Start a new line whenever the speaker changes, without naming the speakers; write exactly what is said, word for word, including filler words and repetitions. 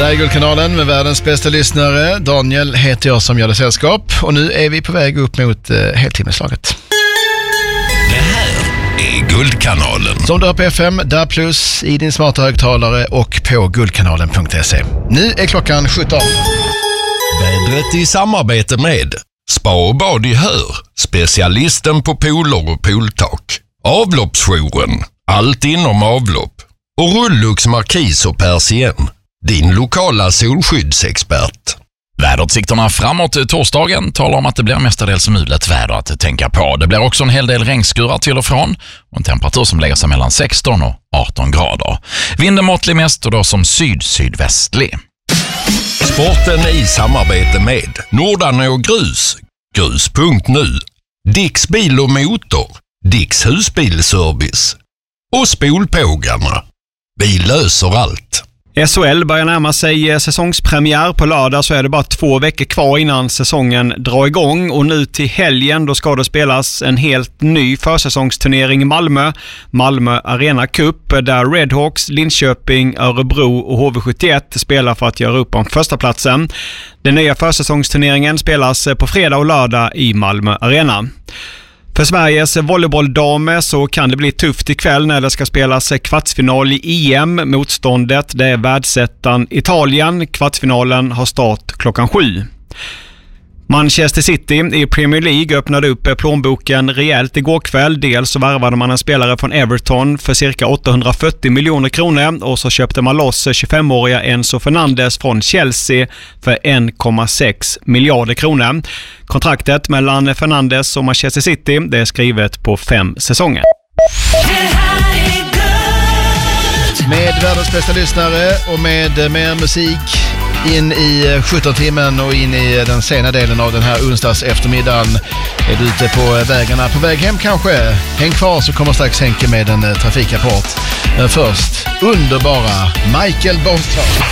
Det är Guldkanalen med världens bästa lyssnare. Daniel heter jag som gör det sällskap. Och nu är vi på väg upp mot eh, heltimmeslaget.
Det här är Guldkanalen.
Som du har på F M, där plus i din smarta högtalare och på guldkanalen punkt se. Nu är klockan sjutton.
Vädret i samarbete med Spa och bad i Hör, specialisten på pooler och pooltak. Avloppsjouren, allt inom avlopp. Och Rullux Markis och Persien, din lokala solskyddsexpert.
Väderutsikterna framåt torsdagen talar om att det blir mestadels mulet väder att tänka på. Det blir också en hel del regnskurar till och från och en temperatur som lägger sig mellan sexton och arton grader. Vinden måttlig mest och då som syd-sydvästlig.
Sporten i samarbete med Nordan och Grus, grus punkt nu, Dicks bil och motor, Dicks husbilservice och Spolpågarna. Vi löser allt.
S H L börjar närma sig säsongspremiär. På lördag så är det bara två veckor kvar innan säsongen drar igång. Och nu till helgen då ska det spelas en helt ny försäsongsturnering i Malmö. Malmö Arena Cup där Redhawks, Linköping, Örebro och H V sjuttioett spelar för att göra upp om första platsen. Den nya försäsongsturneringen spelas på fredag och lördag i Malmö Arena. För Sveriges volleybolldamer så kan det bli tufft ikväll när det ska spelas kvartsfinal i E M. Motståndet det är världsettan Italien. Kvartsfinalen har start klockan sju. Manchester City i Premier League öppnade upp plånboken rejält igår kväll. Dels så värvade man en spelare från Everton för cirka åttahundrafyrtio miljoner kronor och så köpte man loss tjugofemåriga Enzo Fernandes från Chelsea för en komma sex miljarder kronor. Kontraktet mellan Fernandes och Manchester City det är skrivet på fem säsonger.
Med världens bästa lyssnare och med mer musik in i sjutton-timmen och in i den sena delen av den här onsdags eftermiddagen. Är du ute på vägarna på väg hem kanske? Häng kvar så kommer strax Henke med en trafikapport. Men först, underbara Michael Boston.